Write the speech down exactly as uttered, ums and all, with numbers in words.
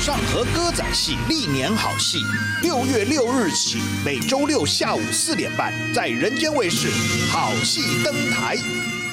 上和歌仔戏历年好戏，六月六日起，每周六下午四点半，在人间卫视好戏登台。